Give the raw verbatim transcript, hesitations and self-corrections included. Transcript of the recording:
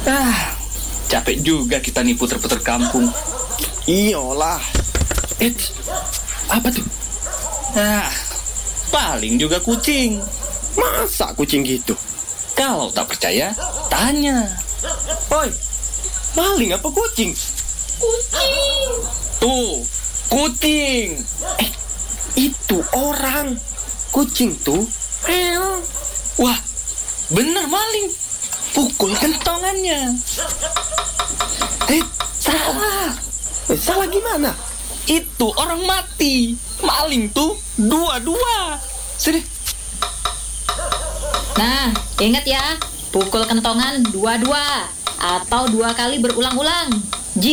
Ah, capek juga kita nih puter-puter kampung. Iyalah. Eh, apa tuh? Ah, paling juga kucing. Masa kucing gitu? Kalau tak percaya, tanya. Oi, maling apa kucing? Kucing. Tuh, kucing. Eh, itu orang. Kucing tuh. Meow. Wah, bener maling. Pukul kentongannya. Eh, salah. Eh, salah gimana? Itu orang mati. Maling tuh dua-dua. Sini. Nah, ingat ya, pukul kentongan dua-dua atau dua kali berulang-ulang.